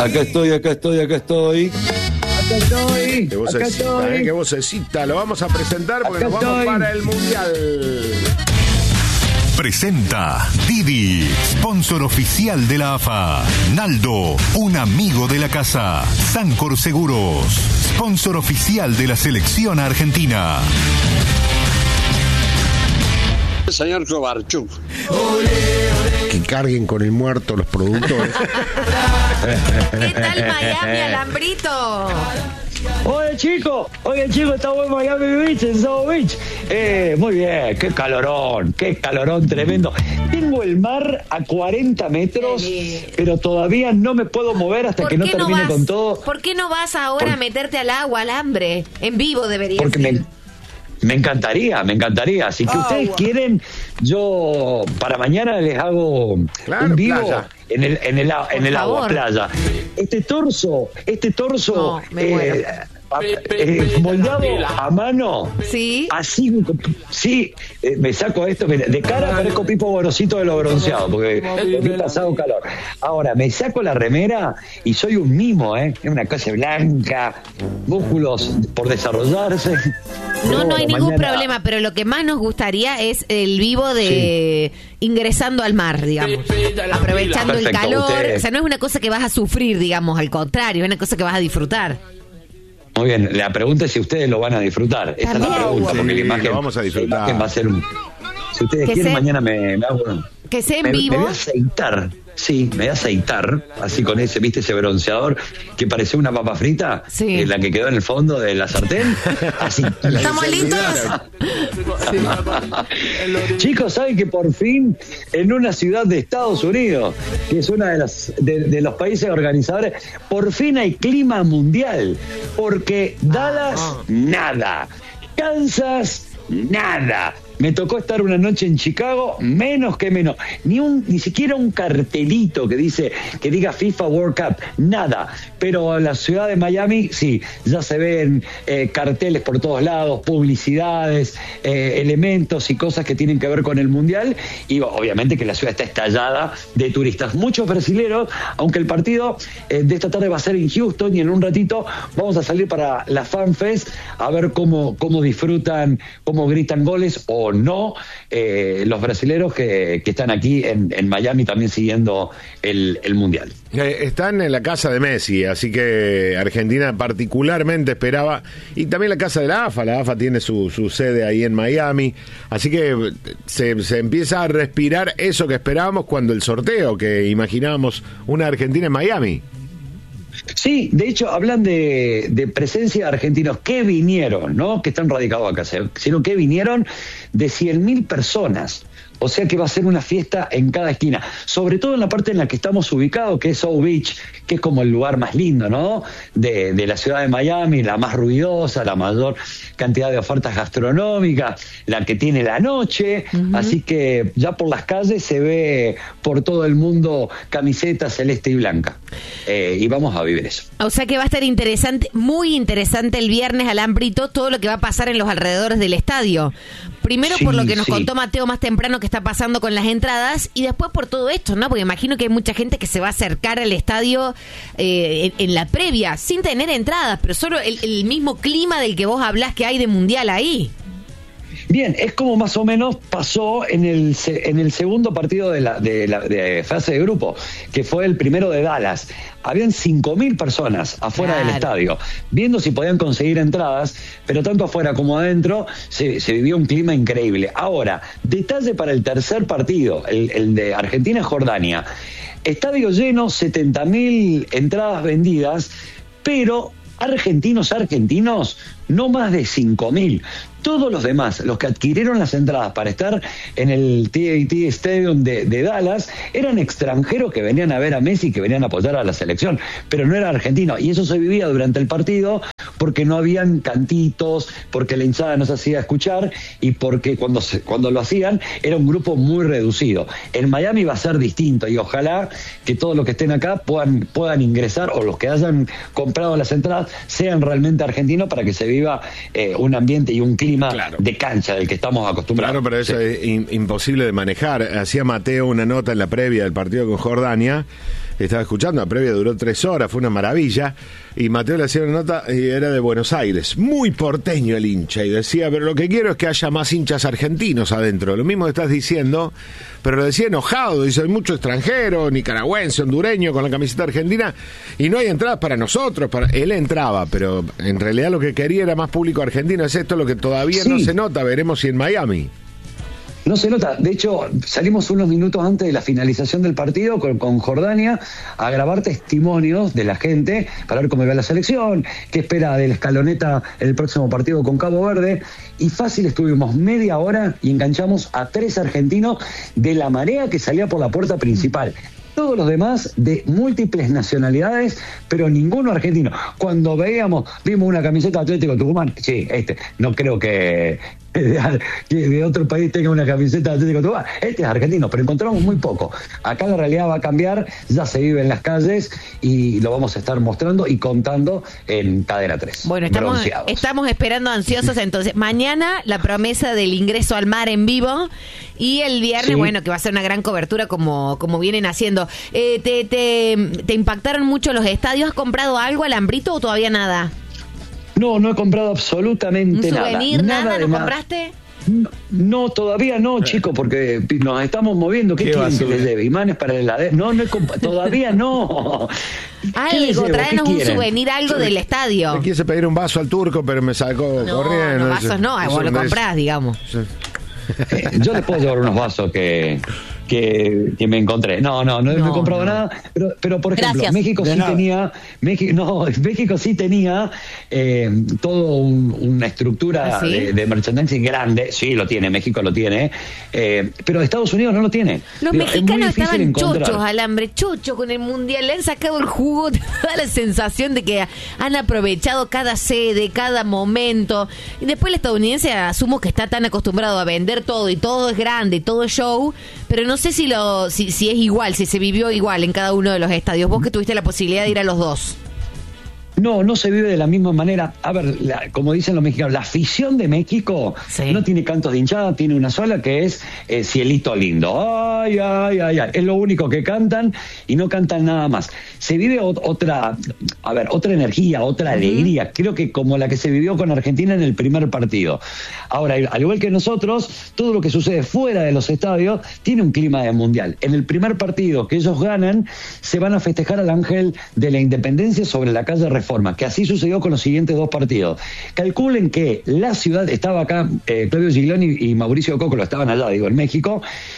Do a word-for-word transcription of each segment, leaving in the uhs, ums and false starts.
Acá estoy, acá estoy, acá estoy. Acá estoy. Qué vocecita, acá estoy. eh, qué vocecita. Lo vamos a presentar porque Acá nos vamos estoy. para el Mundial. Presenta Didi, sponsor oficial de la A F A. Naldo, un amigo de la casa. Sancor Seguros, sponsor oficial de la selección argentina. Señor Kovarchuk. Que carguen con el muerto los productores. ¿Qué tal Miami, Alambrito? Oye, chico, oye, chico, estamos en Miami Beach, en South Beach. Eh, muy bien, qué calorón, qué calorón tremendo. Tengo el mar a cuarenta metros, pero todavía no me puedo mover hasta ¿Por que no qué no termine vas- con todo. ¿Por qué no vas ahora Por- a meterte al agua, alambre? En vivo deberías Porque ir. me, me encantaría, me encantaría. Si que ustedes quieren, yo para mañana les hago Claro, un vivo playa. en el, en el, a- en el agua, favor. playa. Este torso, este torso No, me muero. a- eh, moldeado a mano. Sí. Así, sí, eh, me saco esto, mira, de cara parezco Pipo Gorosito de los bronceados, porque, porque he pasado calor. Ahora, me saco la remera y soy un mimo, ¿eh? Es una cosa blanca, músculos por desarrollarse. No, no hay Bueno, ningún mañana- problema, pero lo que más nos gustaría es el vivo de ingresando al mar, digamos, aprovechando el Perfecto, calor. ustedes- O sea, no es una cosa que vas a sufrir, digamos, al contrario, es una cosa que vas a disfrutar. Muy bien, la pregunta es si ustedes lo van a disfrutar. Esa es la También. pregunta, Sí, porque la imagen, lo vamos a disfrutar. la imagen va a ser un... Si ustedes Que quieren, sea- mañana me, me hago... Que sea en me, vivo. me voy a aceitar, sí, me voy a aceitar, así con ese, ¿viste ese bronceador que parecía una papa frita? Sí. Eh, la que quedó en el fondo de la sartén. Así. ¿Estamos listos? Chicos, ¿saben que por fin en una ciudad de Estados Unidos, que es una de las de, de los países organizadores, por fin hay clima mundial? Porque Dallas, nada. Kansas, nada. Me tocó estar una noche en Chicago, menos que menos. Ni un, ni siquiera un cartelito que dice, que diga FIFA World Cup, nada. Pero en la ciudad de Miami, sí, ya se ven eh, carteles por todos lados, publicidades, eh, elementos y cosas que tienen que ver con el Mundial. Y obviamente que la ciudad está estallada de turistas. Muchos brasileros, aunque el partido eh, de esta tarde va a ser en Houston y en un ratito vamos a salir para la Fan Fest a ver cómo, cómo disfrutan, cómo gritan goles o no eh, los brasileros que, que están aquí en, en Miami también siguiendo el, el Mundial. Eh, están en la casa de Messi, así que Argentina particularmente esperaba, y también la casa de la A F A, la A F A tiene su, su sede ahí en Miami, así que se, se empieza a respirar eso que esperábamos cuando el sorteo, que imaginábamos una Argentina en Miami. Sí, de hecho hablan de, de presencia de argentinos que vinieron, no que están radicados acá, sino que vinieron de cien mil personas. O sea que va a ser una fiesta en cada esquina, sobre todo en la parte en la que estamos ubicados, que es South Beach, que es como el lugar más lindo, ¿no? De, de la ciudad de Miami, la más ruidosa, la mayor cantidad de ofertas gastronómicas, la que tiene la noche. Uh-huh. Así que ya por las calles se ve por todo el mundo camiseta celeste y blanca. Eh, y vamos a vivir eso. O sea que va a estar interesante, muy interesante el viernes, Alambrito, todo lo que va a pasar en los alrededores del estadio. Primero Sí, por lo que nos sí. contó Mateo más temprano que está pasando con las entradas y después por todo esto, ¿no? Porque imagino que hay mucha gente que se va a acercar al estadio eh, en, en la previa, sin tener entradas, pero solo el, el mismo clima del que vos hablás que hay de mundial ahí. Bien, es como más o menos pasó en el se- en el segundo partido de la, de la de fase de grupo, que fue el primero de Dallas. Habían cinco mil personas afuera Claro. del estadio, viendo si podían conseguir entradas, pero tanto afuera como adentro se, se vivió un clima increíble. Ahora, detalle para el tercer partido, el, el de Argentina-Jordania. Estadio lleno, setenta mil entradas vendidas, pero argentinos, argentinos, no más de cinco mil. Todos los demás, los que adquirieron las entradas para estar en el T A T Stadium de, de Dallas, eran extranjeros que venían a ver a Messi, que venían a apoyar a la selección, pero no eran argentinos. Y eso se vivía durante el partido porque no habían cantitos, porque la hinchada no se hacía escuchar y porque cuando, se, cuando lo hacían era un grupo muy reducido. En Miami va a ser distinto y ojalá que todos los que estén acá puedan, puedan ingresar, o los que hayan comprado las entradas sean realmente argentinos, para que se viva eh, un ambiente y un clima Claro. de cancha del que estamos acostumbrados. Claro, pero eso Sí. es in- imposible de manejar. Hacía Mateo una nota en la previa del partido con Jordania, estaba escuchando, la previa duró tres horas, fue una maravilla, y Mateo le hacía una nota y era de Buenos Aires, muy porteño el hincha, y decía, pero lo que quiero es que haya más hinchas argentinos adentro, lo mismo que estás diciendo, pero lo decía enojado, dice, hay mucho extranjero, nicaragüense, hondureño, con la camiseta argentina, y no hay entradas para nosotros, para... él entraba, pero en realidad lo que quería era más público argentino, es esto lo que todavía sí. no se nota, veremos si en Miami. No se nota, de hecho salimos unos minutos antes de la finalización del partido con, con Jordania a grabar testimonios de la gente para ver cómo va la selección, qué espera de la escaloneta en el próximo partido con Cabo Verde, y fácil estuvimos media hora y enganchamos a tres argentinos de la marea que salía por la puerta principal. Todos los demás de múltiples nacionalidades, pero ninguno argentino. Cuando veíamos, vimos una camiseta Atlético Tucumán, sí, este, no creo que que de otro país tenga una camiseta de Atlético Tucumán, este es argentino, pero encontramos muy poco. Acá la realidad va a cambiar, ya se vive en las calles y lo vamos a estar mostrando y contando en Cadena tres. Bueno, estamos, estamos esperando ansiosos entonces. Mañana la promesa del ingreso al mar en vivo y el viernes, sí. bueno, que va a ser una gran cobertura como, como vienen haciendo. Eh, te, te, ¿Te impactaron mucho los estadios? ¿Has comprado algo, Alambrito, o todavía nada? No, no he comprado absolutamente nada. ¿Un souvenir, nada? nada ¿No nada. compraste? No, no, todavía no, chicos, porque nos estamos moviendo. ¿Qué, ¿Qué quieren que les debe? ¿Imanes para el heladero? No, no he comp- todavía no. Algo, tráenos un souvenir, algo del estadio. Me quise pedir un vaso al turco, pero me sacó no, corriendo. No, vasos no, vos lo comprás, digamos. Sí. Eh, yo les puedo llevar unos vasos que... Que, que me encontré. No, no, no, no, no he comprado no. nada, pero, pero por ejemplo, Gracias. México de sí nada. tenía, México, no, México sí tenía eh, todo un, una estructura ¿Ah, sí? de, de merchandising grande, sí lo tiene, México lo tiene, eh, pero Estados Unidos no lo tiene. Los Digo, mexicanos estaban encontrar. chochos, Alambre, chocho con el mundial, le han sacado el jugo, te da la sensación de que han aprovechado cada sede, cada momento, y después el estadounidense asumo que está tan acostumbrado a vender todo, y todo es grande, y todo es show, pero no sé si lo si, si es igual, si se vivió igual en cada uno de los estadios. Vos que tuviste la posibilidad de ir a los dos. No, no se vive de la misma manera. A ver, la, como dicen los mexicanos, la afición de México sí. no tiene cantos de hinchada, tiene una sola que es eh, Cielito Lindo. Ay, ay, ay, ay. Es lo único que cantan y no cantan nada más. Se vive o, otra, a ver, otra energía, otra uh-huh. alegría. Creo que como la que se vivió con Argentina en el primer partido. Ahora, al igual que nosotros, todo lo que sucede fuera de los estadios tiene un clima de mundial. En el primer partido que ellos ganan, se van a festejar al Ángel de la Independencia sobre la calle Reforma, que así sucedió con los siguientes dos partidos. Calculen que la ciudad, estaba acá, eh, Claudio Giglioni y Mauricio Cocolo estaban allá, digo, en México,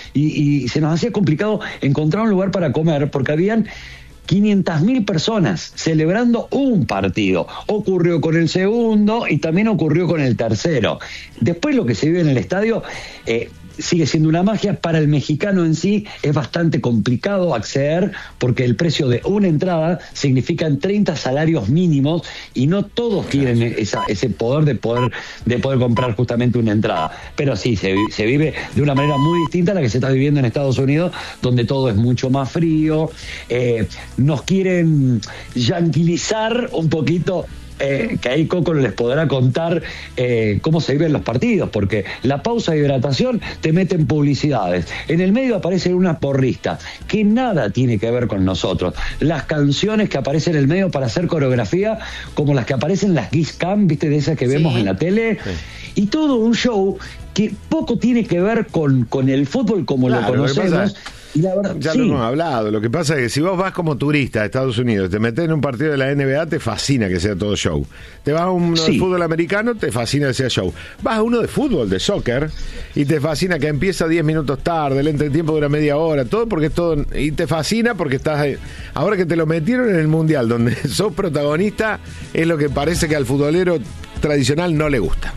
y, y se nos hacía complicado encontrar un lugar para comer, porque habían quinientas mil personas celebrando un partido. Ocurrió con el segundo y también ocurrió con el tercero. Después lo que se vive en el estadio... Eh, sigue siendo una magia. Para el mexicano en sí es bastante complicado acceder porque el precio de una entrada significan treinta salarios mínimos y no todos tienen esa, ese poder de poder de poder comprar justamente una entrada. Pero sí, se, se vive de una manera muy distinta a la que se está viviendo en Estados Unidos, donde todo es mucho más frío. Eh, nos quieren yanquilizar un poquito. Eh, que ahí Coco les podrá contar eh, cómo se viven los partidos, porque la pausa de hidratación te meten publicidades, en el medio aparece una porrista que nada tiene que ver con nosotros, las canciones que aparecen en el medio para hacer coreografía como las que aparecen en las Kiss Cam, viste, de esas que vemos sí. en la tele, sí. y todo un show que poco tiene que ver con, con el fútbol como claro, lo conocemos. Y la verdad, ya sí. lo hemos hablado. Lo que pasa es que si vos vas como turista a Estados Unidos, te metes en un partido de la N B A, te fascina que sea todo show. Te vas a uno sí. de fútbol americano, te fascina que sea show. Vas a uno de fútbol, de soccer, y te fascina que empieza diez minutos tarde, el entretiempo dura media hora, todo porque es todo. Y te fascina porque estás ahí. Ahora que te lo metieron en el Mundial, donde sos protagonista, es lo que parece que al futbolero tradicional no le gusta.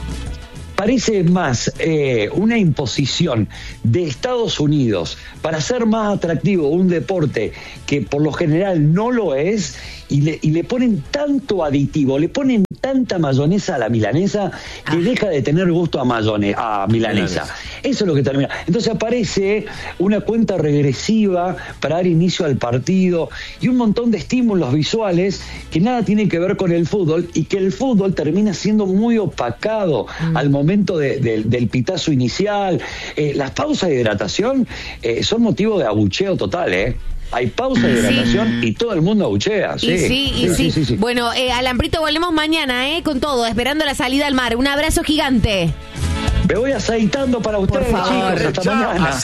Parece más eh, una imposición de Estados Unidos para hacer más atractivo un deporte que por lo general no lo es, y le, y le ponen tanto aditivo, le ponen tanta mayonesa a la milanesa que ah. deja de tener gusto a mayone, a milanesa. milanesa. Eso es lo que termina. Entonces aparece una cuenta regresiva para dar inicio al partido y un montón de estímulos visuales que nada tienen que ver con el fútbol, y que el fútbol termina siendo muy opacado mm. al momento de, de, del pitazo inicial. Eh, las pausas de hidratación eh, son motivo de abucheo total, ¿eh? hay pausa de hidratación sí. y todo el mundo abuchea. Sí, y sí, y sí. sí, sí, sí. Bueno, eh, Alambrito, volvemos mañana, ¿eh? Con todo, esperando la salida al mar. Un abrazo gigante. Me voy aceitando para ustedes, Por favor, chicos. Hasta mañana.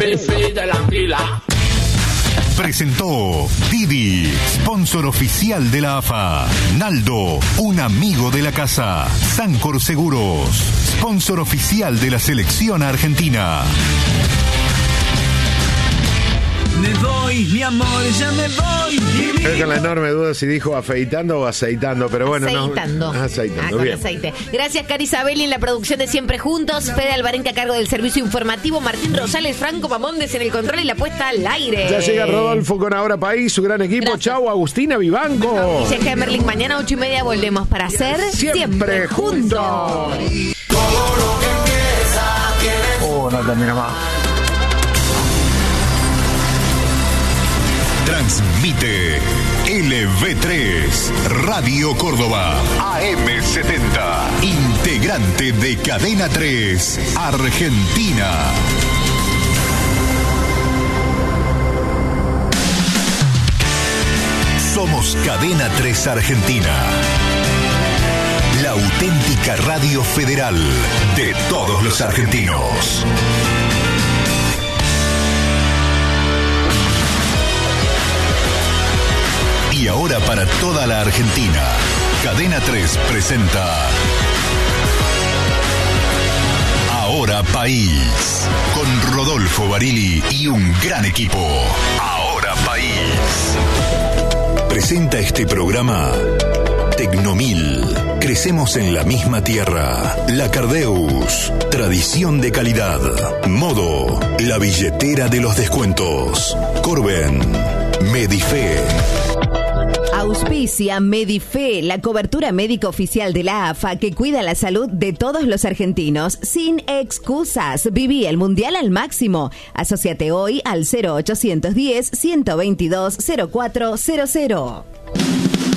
Presentó Didi, sponsor oficial de la A F A. Naldo, un amigo de la casa. Sancor Seguros, sponsor oficial de la selección argentina. Me voy, mi amor, ya me voy. Estoy con la enorme duda si dijo afeitando o aceitando, pero bueno, aceitando. no. Aceitando. Ah, con bien. aceite. Gracias, Cari Sabelli en la producción de Siempre Juntos, Fede Alvarenque a cargo del servicio informativo, Martín Rosales, Franco Pamondes en el control y la puesta al aire. Ya llega Rodolfo con Ahora País, su gran equipo. Gracias. Chau, Agustina Vivanco. Dice Gemerling, mañana ocho y media volvemos para hacer Siempre, Siempre Juntos. Oh, no termina más. Transmite L V tres, Radio Córdoba, A M setenta, integrante de Cadena tres, Argentina. Somos Cadena tres Argentina, la auténtica radio federal de todos los argentinos. Y ahora para toda la Argentina, Cadena tres presenta Ahora País, con Rodolfo Barili y un gran equipo. Ahora País. Presenta este programa Tecnomil. Crecemos en la misma tierra. La Cardeus. Tradición de calidad. Modo. La billetera de los descuentos. Corben. Medife. Auspicia Medife, la cobertura médica oficial de la A F A que cuida la salud de todos los argentinos sin excusas. Viví el mundial al máximo. Asociate hoy al cero ochocientos diez, ciento veintidós, cero cuatro cero cero.